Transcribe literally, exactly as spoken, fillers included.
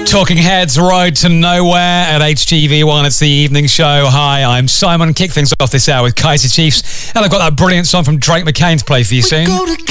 Talking Heads, Road to Nowhere at H G V one. It's the evening show. Hi, I'm Simon. Kick things off this hour with Kaiser Chiefs. And I've got that brilliant song from Drake McCain to play for you soon.